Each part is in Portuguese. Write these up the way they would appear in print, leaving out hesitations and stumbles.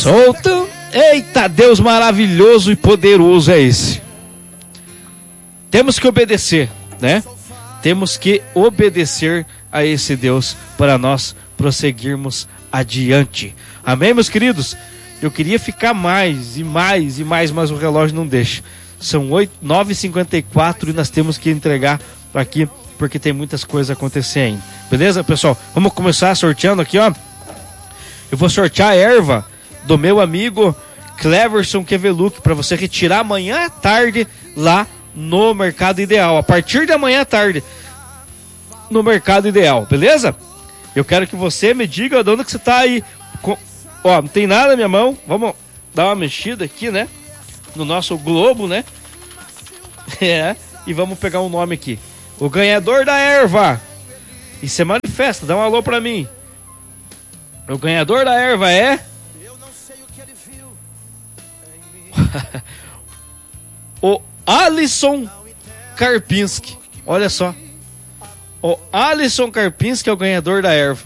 Solta. Eita, Deus maravilhoso e poderoso é esse. Temos que obedecer, né? Temos que obedecer a esse Deus para nós prosseguirmos adiante. Amém, meus queridos? Eu queria ficar mais e mais e mais, mas o relógio não deixa. São 9h54 e nós temos que entregar aqui, porque tem muitas coisas acontecendo ainda. Beleza, pessoal? Vamos começar sorteando aqui, ó. Eu vou sortear a erva do meu amigo Cleverson Keveluk para você retirar amanhã à tarde lá no Mercado Ideal. A partir de amanhã à tarde no Mercado Ideal, beleza? Eu quero que você me diga de onde que você tá aí. Ó, não tem nada na minha mão. Vamos dar uma mexida aqui, né? No nosso globo, né? E vamos pegar um nome aqui. O ganhador da erva. E se manifesta, dá um alô pra mim. O ganhador da erva é... o Alisson Karpinski. Olha só. O Alisson Karpinski é o ganhador da erva.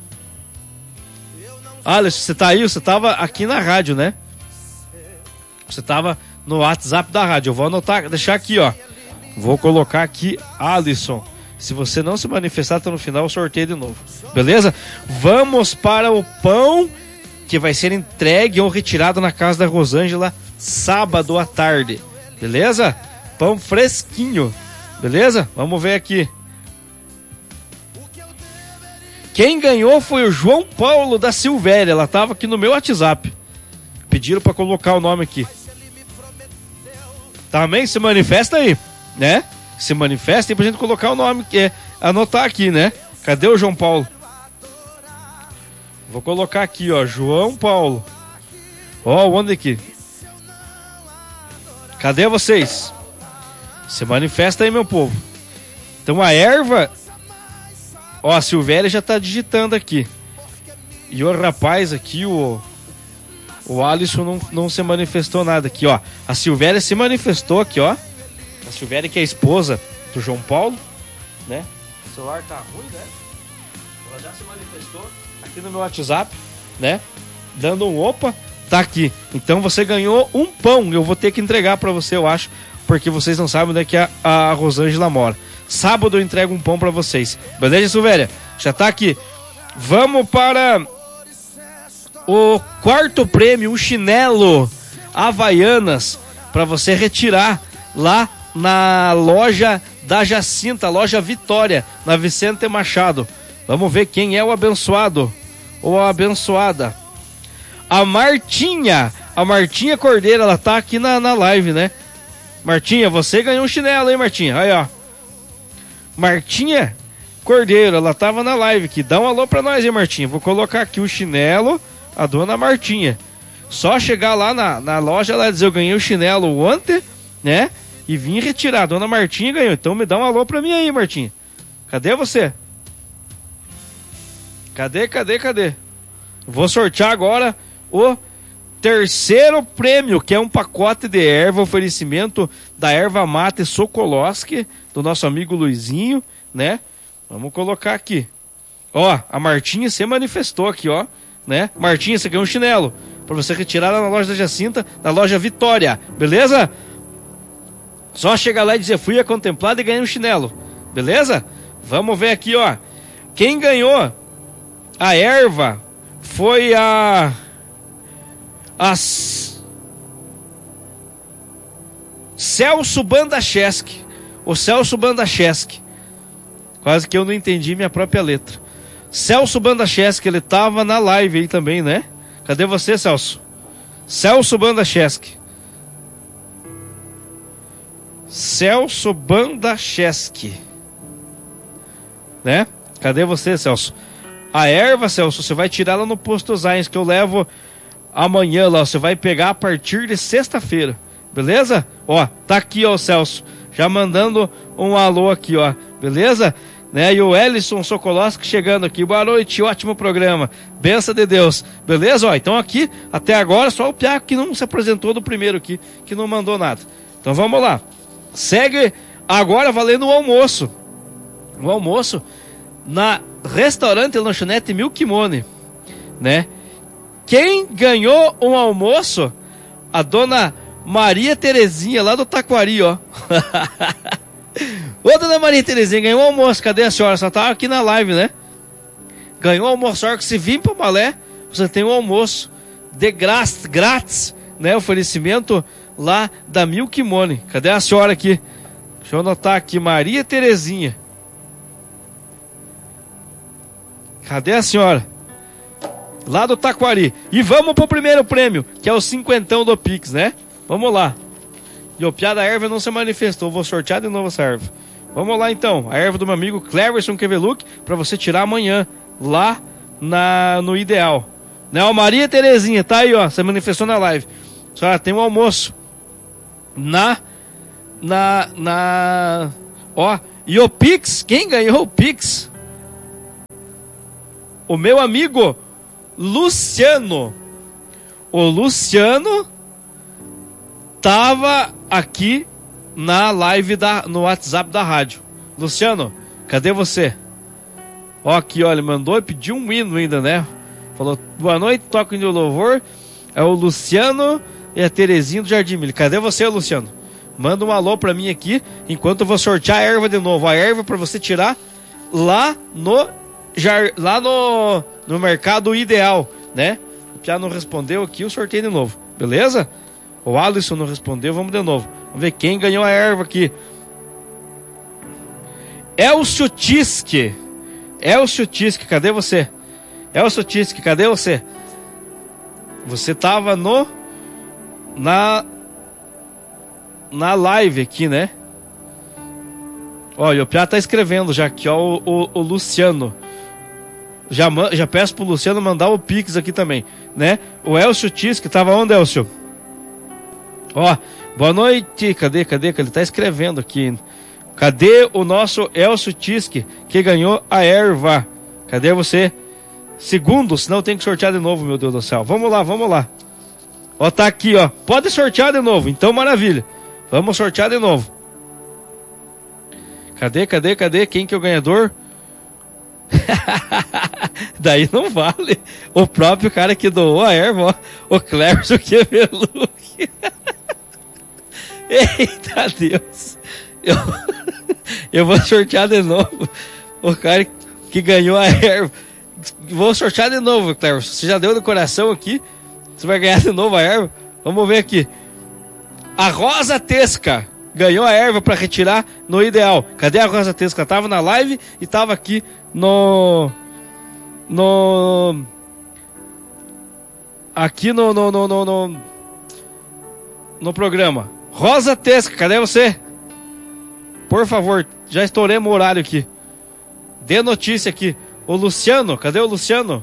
Alisson, você tá aí? Você tava aqui na rádio, né? Você tava no WhatsApp da rádio. Eu vou anotar, deixar aqui, ó. Vou colocar aqui, Alisson. Se você não se manifestar, tá no final, eu sorteio de novo. Beleza? Vamos para o pão que vai ser entregue ou retirado na casa da Rosângela sábado à tarde. Beleza? Pão fresquinho. Beleza? Vamos ver aqui. Quem ganhou foi o João Paulo da Silvéria. Ela tava aqui no meu WhatsApp. Pediram para colocar o nome aqui. Também se manifesta aí, né? Se manifesta aí pra gente colocar o nome, que é anotar aqui, né? Cadê o João Paulo? Vou colocar aqui, ó, João Paulo. Ó, onde aqui? Cadê vocês? Se manifesta aí, meu povo. Então a erva... Ó, a Silvéria já tá digitando aqui. E o rapaz aqui, o Alisson não se manifestou nada aqui, ó. A Silvéria se manifestou aqui, ó. A Silvéria, que é a esposa do João Paulo, né? O celular tá ruim, né? Ela já se manifestou aqui no meu WhatsApp, né? Dando um opa, tá aqui. Então você ganhou um pão. Eu vou ter que entregar pra você, eu acho, porque vocês não sabem onde é que a Rosângela mora. Sábado eu entrego um pão pra vocês. Beleza, Silvéria? Já tá aqui. Vamos para o quarto prêmio, um chinelo Havaianas, pra você retirar lá na loja da Jacinta, loja Vitória, na Vicente Machado. Vamos ver quem é o abençoado ou a abençoada. A Martinha Cordeira, ela tá aqui na live, né? Martinha, você ganhou um chinelo, hein, Martinha? Aí, ó. Martinha Cordeiro, ela tava na live aqui. Dá um alô pra nós, hein, Martinha? Vou colocar aqui o chinelo, a dona Martinha. Só chegar lá na loja, ela dizer, eu ganhei o chinelo ontem, né? E vim retirar. A dona Martinha ganhou. Então me dá um alô pra mim aí, Martinha. Cadê você? Cadê? Vou sortear agora o terceiro prêmio, que é um pacote de erva, oferecimento da erva mate Sokolowski, do nosso amigo Luizinho, né? Vamos colocar aqui. Ó, a Martinha se manifestou aqui, ó, né? Martinha, você ganhou um chinelo pra você retirar lá na loja da Jacinta, na loja Vitória, beleza? Só chegar lá e dizer, fui a contemplada e ganhei um chinelo, beleza? Vamos ver aqui, ó. Quem ganhou a erva foi a Celso Bandacheski. O Celso Bandacheski. Quase que eu não entendi minha própria letra. Celso Bandacheski, ele tava na live aí também, né? Cadê você, Celso? Celso Bandacheski. Celso Bandacheski. Né? Cadê você, Celso? A erva, Celso, você vai tirar lá no posto Zayens, que eu levo amanhã lá. Você vai pegar a partir de sexta-feira. Beleza? Ó, tá aqui, ó, o Celso. Já mandando um alô aqui, ó. Beleza? Né? E o Ellison Sokolowski chegando aqui. Boa noite, ótimo programa. Benção de Deus. Beleza? Ó, então aqui, até agora, só o Piaco que não se apresentou do primeiro aqui, que não mandou nada. Então vamos lá. Segue agora valendo o almoço. O almoço na Restaurante e Lanchonete Milk Money, né? Quem ganhou um almoço? A dona Maria Terezinha, lá do Taquari, ó. Ô, dona Maria Terezinha, ganhou um almoço. Cadê a senhora? Só tava aqui na live, né? Ganhou um almoço. A hora que você vir pra Malé, você tem um almoço de grátis, né? Oferecimento lá da Milk Money. Cadê a senhora aqui? Deixa eu anotar aqui, Maria Terezinha. Cadê a senhora? Lá do Taquari. E vamos pro primeiro prêmio, que é o 50 do Pix, né? Vamos lá. E o piá da erva não se manifestou. Vou sortear de novo essa erva. Vamos lá então. A erva do meu amigo Cleverson Keveluk, para você tirar amanhã lá no Ideal. Né? Ó, Maria Terezinha, tá aí, ó. Se manifestou na live. A senhora tem um almoço Ó, e o Pix, quem ganhou o Pix? O meu amigo Luciano. O Luciano tava aqui na live no WhatsApp da rádio. Luciano, cadê você? Ó, aqui, ó, ele mandou e pediu um hino ainda, né? Falou, boa noite, toca o louvor. É o Luciano e a Terezinha do Jardim Milho. Cadê você, Luciano? Manda um alô pra mim aqui, enquanto eu vou sortear a erva de novo. A erva pra você tirar lá no Mercado Ideal, né? Já não respondeu aqui, eu sorteio de novo, beleza? O Alisson não respondeu, vamos de novo. Vamos ver quem ganhou a erva aqui. Elcio Tisque, cadê você? Elcio Tisque, cadê você? Você tava na live aqui, né? Ó, e o Piá tá escrevendo já aqui, ó, o Luciano. Já peço pro Luciano mandar o Pix aqui também, né? O Elcio Tisque, tava onde, Elcio? Ó, boa noite, cadê? Ele tá escrevendo aqui. Cadê o nosso Elcio Tisque, que ganhou a erva? Cadê você? Segundo, senão tem que sortear de novo, meu Deus do céu. Vamos lá. Ó, tá aqui, ó. Pode sortear de novo, então maravilha. Vamos sortear de novo. Cadê? Quem que é o ganhador? Daí não vale. O próprio cara que doou a erva, ó. O Cleverson Keveluk. Eita Deus. Eu vou sortear de novo. O cara que ganhou a erva. Vou sortear de novo, Cleverson. Você já deu no coração aqui. Você vai ganhar de novo a erva. Vamos ver aqui. A Rosa Tesca ganhou a erva para retirar no Ideal. Cadê a Rosa Tesca? Tava na live e tava aqui aqui no programa. Rosa Tesca, cadê você? Por favor, já estouremos o horário aqui. Dê notícia aqui. O Luciano, cadê o Luciano?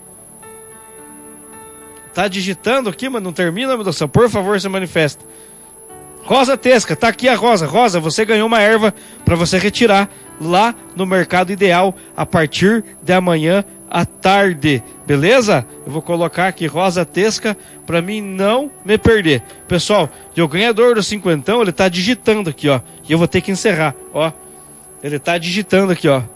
Tá digitando aqui, mas não termina, meu Deus do céu. Por favor, se manifesta. Rosa Tesca, tá aqui a Rosa. Rosa, você ganhou uma erva para você retirar lá no Mercado Ideal a partir de amanhã à tarde, beleza? Eu vou colocar aqui Rosa Tesca para mim não me perder. Pessoal, e o ganhador do cinquentão, ele tá digitando aqui, ó. E eu vou ter que encerrar, ó. Ele tá digitando aqui, ó.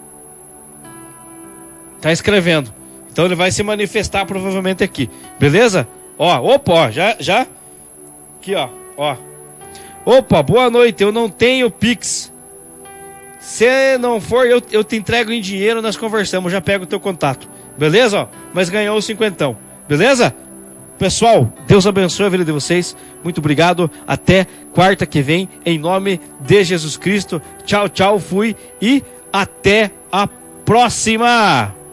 Tá escrevendo. Então ele vai se manifestar provavelmente aqui, beleza? Ó, opa, ó, já. Aqui, ó. Opa, boa noite, eu não tenho Pix. Se não for, eu te entrego em dinheiro, nós conversamos, já pego o teu contato. Beleza? Ó, mas ganhou o cinquentão. Beleza? Pessoal, Deus abençoe a vida de vocês. Muito obrigado. Até quarta que vem, em nome de Jesus Cristo. Tchau, fui e até a próxima.